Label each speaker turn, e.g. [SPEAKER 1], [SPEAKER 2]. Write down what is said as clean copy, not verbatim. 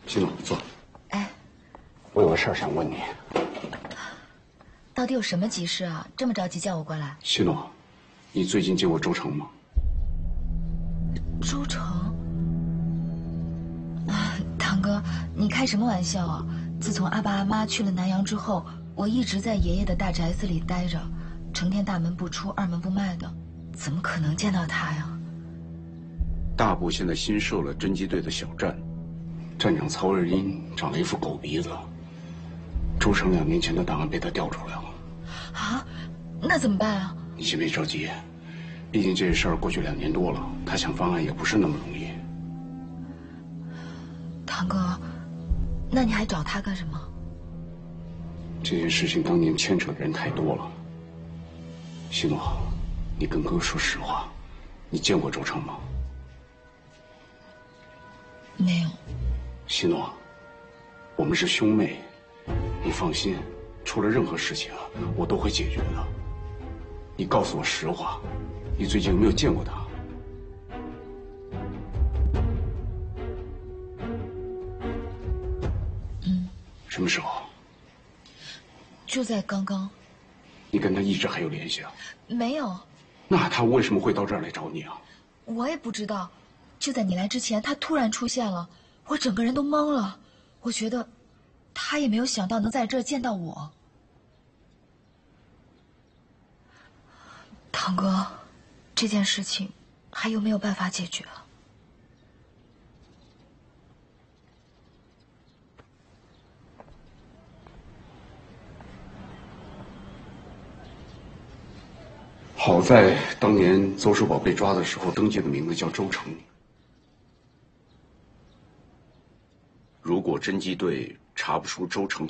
[SPEAKER 1] 秦总，坐。
[SPEAKER 2] 哎，
[SPEAKER 1] 我有个事儿想问你。
[SPEAKER 2] 到底有什么急事啊？这么着急叫我过来？
[SPEAKER 1] 西诺，你最近见过周成吗？
[SPEAKER 2] 周成？啊，堂哥，你开什么玩笑啊？自从阿爸阿妈去了南阳之后，我一直在爷爷的大宅子里待着，成天大门不出二门不迈的，怎么可能见到他呀？
[SPEAKER 1] 大部现在新设了侦缉队的小站，站长曹日英长了一副狗鼻子。周成2年前的档案被他调出来了。
[SPEAKER 2] 啊，那怎么办啊？
[SPEAKER 1] 你先别着急，毕竟这事儿过去2年多了，他想翻案也不是那么容易。
[SPEAKER 2] 堂哥，那你还找他干什么？
[SPEAKER 1] 这件事情当年牵扯的人太多了。西诺，你跟哥说实话，你见过周成吗？
[SPEAKER 2] 没有。
[SPEAKER 1] 西诺，我们是兄妹，你放心，出了任何事情我都会解决的。你告诉我实话，你最近有没有见过他？什么时候？
[SPEAKER 2] 就在刚刚。
[SPEAKER 1] 你跟他一直还有联系啊？
[SPEAKER 2] 没有。
[SPEAKER 1] 那他为什么会到这儿来找你啊？
[SPEAKER 2] 我也不知道，就在你来之前，他突然出现了，我整个人都懵了。我觉得，他也没有想到能在这儿见到我。堂哥，这件事情还有没有办法解决啊？
[SPEAKER 1] 好在当年邹世宝被抓的时候，登记的名字叫周成。如果侦缉队查不出周成